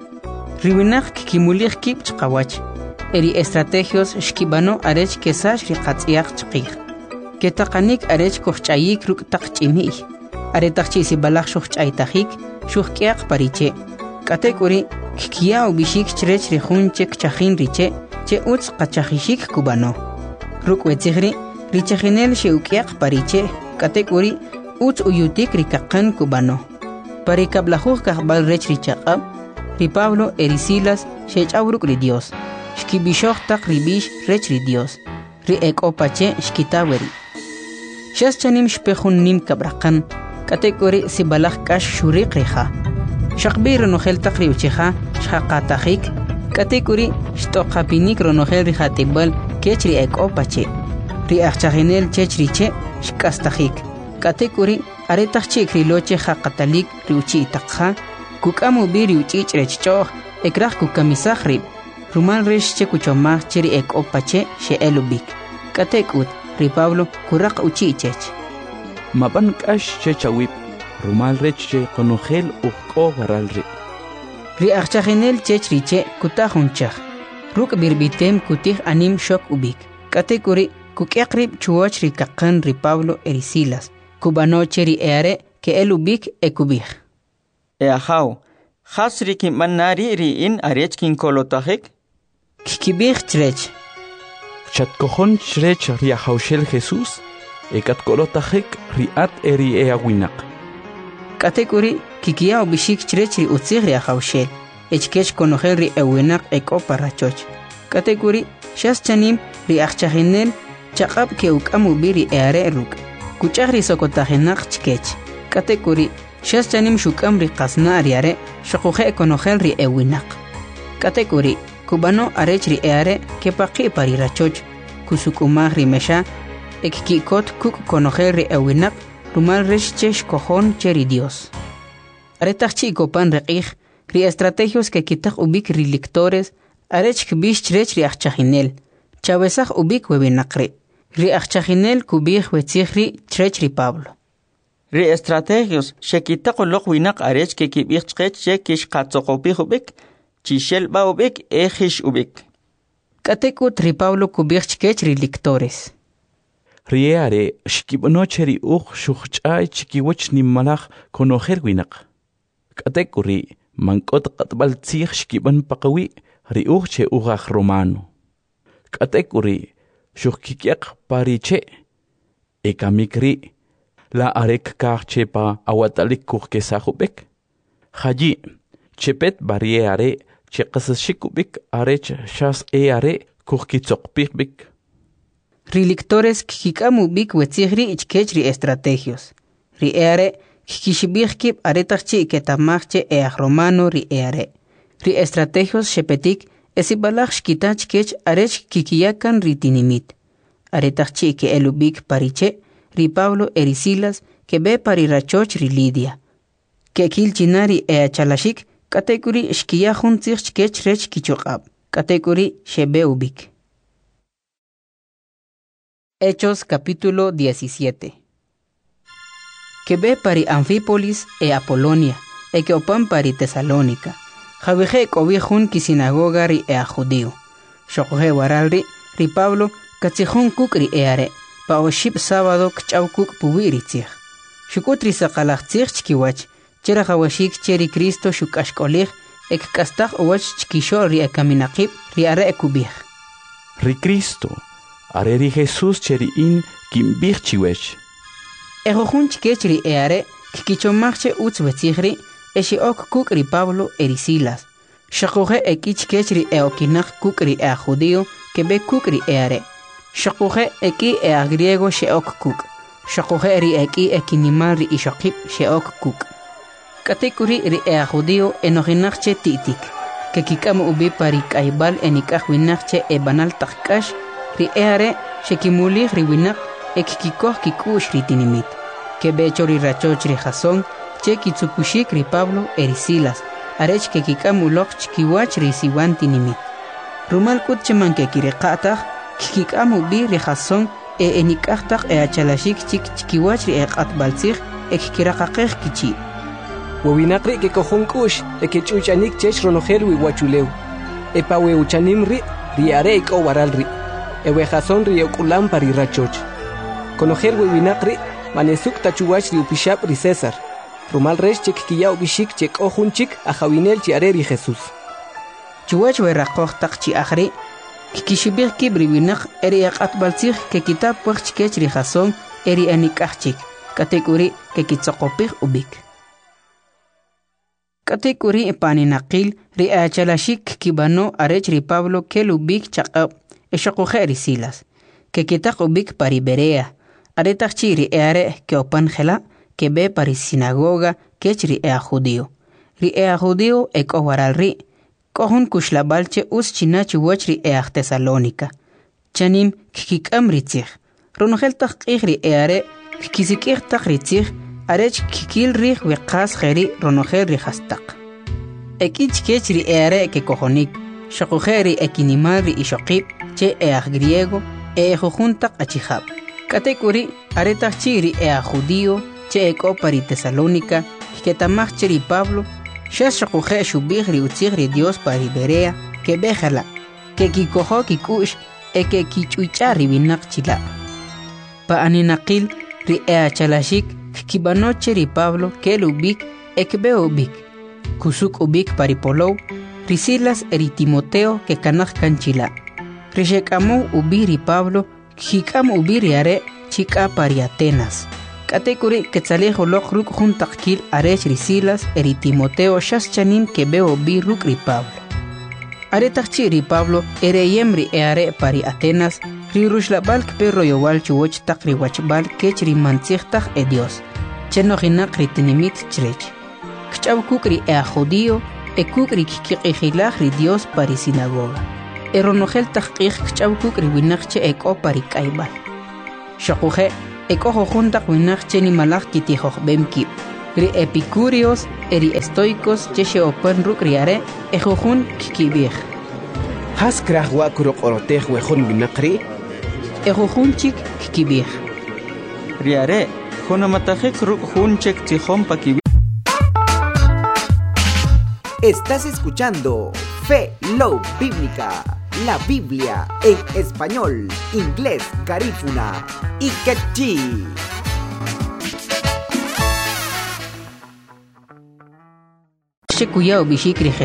Riwinak kikimulich kip chqawach. Eri estrategios shkibano arech kesash ri qatziyaq chqij. Ketaqanik arech kohchayik ruk taqchimij. Aretaqchi si balaj shuchaytajik shuhkiaq pariche. Katekuri kikia ubishik chrech ri jun chek chajin riche che utz qachajishik kubano. Ruk wetzigri richajinel sheukiaq pariche katekuri utz uyutik ri kaqan kubano. Pari kablajuj kahbal rech ri chaqab ri Pablo eri Silas shechawruk ri Dios. Shkibishoj taq ri bish rech ri Dios. Ri ekopache shkitaweri. Shas chanim shpejun nim kabraqan katekuri si balaj kash shuriq riha. Shaqbi ronojel taqri uchiha shaqatajik katekuri shtoqapinik ronojel rihatibal kechri ekopache ri achajinel chechriche shkastajik katekuri aretachik riloche haqatalik riuchi taqha kukamu biri uchichrecchoh ekraj kukamisajri rumal resh chekuchomaj chiri ekopache sheelubik katekut ri Pablo kuraq uchichech Maban kash chechawip rumal reche konojel uqo waralri. Ri achajinel chechriche kutajunchaj. Ruk birbitem kutij anim shok ubik. Katekuri kukiakrib chuoch ri kaqan ri Pablo eri Silas. Kubanoche ri eare ke el ubik ekubij. Eajaw, hasri kimanari ri in arech kin kolotajik? Kikibij chrech. Chatkojon chrech ri ahawshel Jesús, ekat kolotajik ri at eri eawinak. Katekuri kikia ubishik chrech ri utzig ri ahawshel. Echkech konojel ri ewinak eko parachoch. Katekuri shas chanim ri achajinel chaqab ke ukamu biri eare ruk. Kuchaj ri sokotajinak chkech. Katekuri shas chanim shukam ri qasna riare shaquje konojel ri ewinak. Katekuri kubano arech ri eare que paqi pari rachoch kusuk umah ri mesha ek kikot kuk konojer ri ewinak rumal resh chesh kojon cheri Dios. Aretach chi kopan reqij ri estrategios que kitak ubik ri lectores arech kbish chrech ri achachinel chavesaj ubik webinakri ri achachinel kubij wetzihri chrech ri Pablo. Ri estrategios shekitaq loq winak arech que kibij chqech che kish qatzokopij ubik chishel ba ubik ejish ubik. Katekut ri Pablo kubij chkech ri lectores. Riare shkibonocheri uch shuchai chikiwach nimalach konojer winak. Katekuri mankot qatbal tzih shkiban paqawi ri uch che ugach romano. Katekuri shukkikiak pariche ekamikri la arek karche pa awatalik kurkesahubek. Haji chepet barriere che qasashikubik arech shas e are kurkitzokpikbik. Rilictores kikamu bik wetzihri ichkechri estrategios. Ri eare kikishibikip aretachchi ketamachche each romano ri eare. Ri estrategios shepetik esibalach shkitach kech arech kikiyakan ritinimit. Aretachchi ke elubik pariche ri Pablo erisilas que be parirachoch ri Lidia. Que kilchinari ea chalashik katekuri shkiyahun tzich kech rech kichokab. Katekuri shebe ubik. Hechos capítulo diecisiete. Que ve pari Anfípolis e Apolonia, e que opan pari Tesalónica. Javije cobijun ki sinagoga ri e a judío. Shokoje waralri, ri Pablo, katsijun kuk ri eare, pa oship sábado kchaw kuk puwiri tzich. Shukutri sakalach tzich chkiwach, chera jawashik cheri Cristo shukashkolich, ek kastak owach chkishol ri e kaminakib ri are e kubij. Ri Cristo. Areri Jesús cheri in kimbich chiwech. Ejojun chikechri eare kikichomachche utz wetzihri eshi ok kuk ri Pablo erisilas. Shakoje eki chikechri eokinak kuk ri ea judío que be kuk ri eare. Shakoje eki ea griego she ok kuk. Shakoje ri eki ekinimal ri ishokip she ok kuk. Katekuri ri ea judío enoginakche titik. Que kikamu ubi pari kaibal enikaj winakche e banal takkash ri eare shekimuli riwinak ekikikoh kikush ritinimit. Que becho ri rachoch ri Jasón che kitsukushik ri Pablo erisilas. Arech que kikamulok chkiwach ri siwantinimit. Rumal kutche manke kirikatach kikikamu bi ri Jasón e enikachtak e achalashik chik chkiwach ri ekatbalzich ekkirakakech kichi. Wawinakri que cojon kush e que chuchanik chech ronojel wi wachuleu. E pa we uchanim ri ri are iko waral ri. Ewe Jasón ri okulam pari rachoch. Conojer webinakri manesuk tachuwach ri upishap ri César. Rumal resh chek kiya ubishik chek ojunchik a jawinel chi areri Jesús. Chuwach we rakoch tak chi akhri kikishibir kibri winak eri akatbalzich ke kitab wach chikech ri Jasón eri anikachik. Katekuri ke kitsokopich ubik. Katekuri paninakil ri achalashik kibano arech ri Pablo kelubik chakab. Eshakoje Silas, que kitak ubik pari Berea, aretachchi ri eare que opan gela, que be pari sinagoga, kech ri ea judío. Ri ea judío ek owaral ri, kohun kushlabalche us chinachi wach ri ea Tesalónica. Chanim kikikam ritzich, ronogel tak ri eare, kikisikir tak ritzich, arech kikil ri wekas geri ronogel ri hastak. Ekich kech ri eare que kohonik, shakojeri ekinimari ishokip, che each griego, e jujuntak achihab. Katekuri, aretach chiri ea judío, che eko pari Tesalónica, que tamach chiri Pablo, shashakuje shubigri utzigri Dios pari Berea, que bejala, que kikojo kikush, e que kichuichari binak chila. Pa aninakil, ri ea chalashik, kibano chiri Pablo, que lubik, e que be ubik. Kusuk ubik pari polou, risilas eri Timoteo, que kanach kanchila. Rishekamu ubiri Pablo, kikam ubiri are, chika pari Atenas. Katekuri ketzalejo lok ruk juntakil arech risilas eri Timoteo shas chanin que veo bi ruk ri Pablo. Are takchi ri Pablo ere yemri e are pari Atenas, ri rushlabal perro yowal chuoch tak ri wachbal kech ri mantzich e Dios. Cheno hinak ri tinimit chrech. Kchaw kuk ri e judío, ekuk rikikiqijilaj ri Dios pari sinagoga. Eronojel tajqij kchawkuk ri winaqche eko pari kaibal. Shokuje eko jojuntaq winaqche ni malaj kitijoj bemkib. Ri epicúreos eri estoicos cheche open ruk riare ejojun kikibij. Has kraj wa kuruq orotej wejun winaqri? Ejojunchik kikibij. Riare, jonamatajek ruk junchek tijom pakibij. Estás escuchando Fe Love Bíblica, la Biblia en español, inglés, garífuna y quechí. Shekuyao bishikri